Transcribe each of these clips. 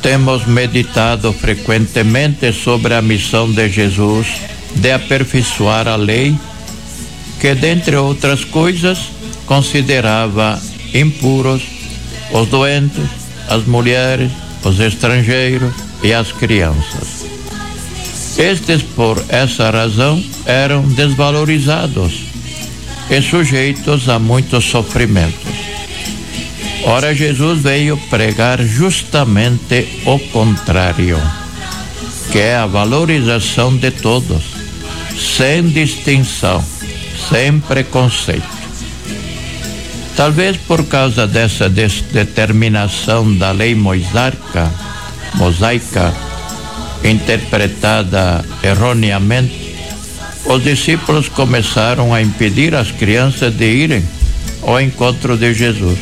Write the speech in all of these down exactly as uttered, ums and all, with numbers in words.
temos meditado frequentemente sobre a missão de Jesus de aperfeiçoar a lei, que, dentre outras coisas, considerava impuros os doentes, as mulheres, os estrangeiros e as crianças. Estes, por essa razão, eram desvalorizados e sujeitos a muitos sofrimentos. Ora, Jesus veio pregar justamente o contrário, que é a valorização de todos, sem distinção, sem preconceito. Talvez por causa dessa des- determinação da lei mosaica, mosaica, interpretada erroneamente, os discípulos começaram a impedir as crianças de irem ao encontro de Jesus.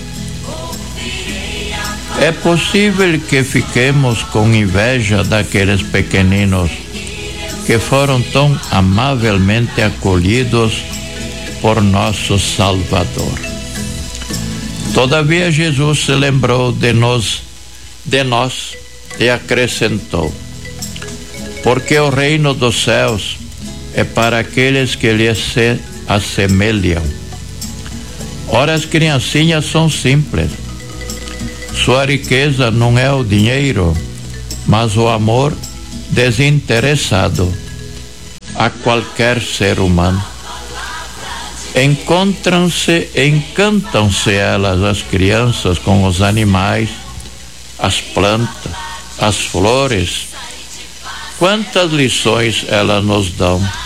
É possível que fiquemos com inveja daqueles pequeninos que foram tão amavelmente acolhidos por nosso Salvador. Todavia, Jesus se lembrou de nós, de nós e acrescentou: porque o reino dos céus é para aqueles que lhe se assemelham. Ora, as criancinhas são simples. Sua riqueza não é o dinheiro, mas o amor desinteressado a qualquer ser humano. Encontram-se, encantam-se elas, as crianças, com os animais, as plantas, as flores. Quantas lições elas nos dão.